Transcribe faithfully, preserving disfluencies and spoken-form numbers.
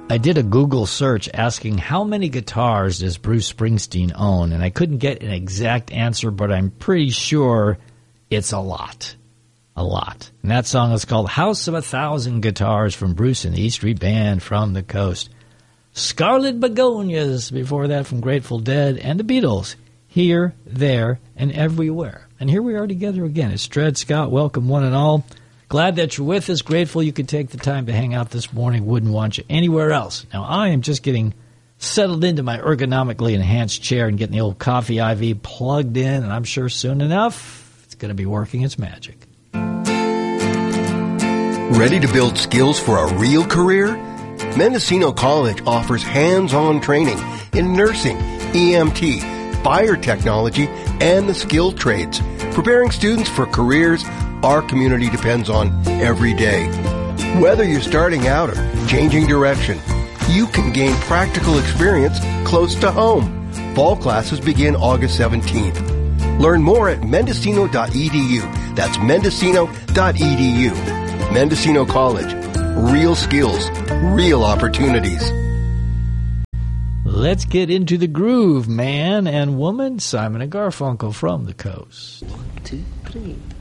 I did a Google search asking how many guitars does Bruce Springsteen own, and I couldn't get an exact answer, but I'm pretty sure it's a lot. A lot. And that song is called House of a Thousand Guitars from Bruce and the E Street Band from the Coast. Scarlet Begonias before that from Grateful Dead and the Beatles. Here, there, and everywhere. And here we are together again. It's Dred Scott. Welcome one and all. Glad that you're with us. Grateful you could take the time to hang out this morning. Wouldn't want you anywhere else. Now, I am just getting settled into my ergonomically enhanced chair and getting the old coffee I V plugged in, and I'm sure soon enough it's going to be working its magic. Ready to build skills for a real career? Mendocino College offers hands-on training in nursing, E M T, fire technology, and the skilled trades, preparing students for careers our community depends on every day. Whether you're starting out or changing direction, you can gain practical experience close to home. Fall classes begin August seventeenth. Learn more at mendocino dot e d u. That's mendocino dot e d u. Mendocino College. Real skills, real opportunities. Let's get into the groove, man and woman. Simon and Garfunkel from the Coast. One, two, three.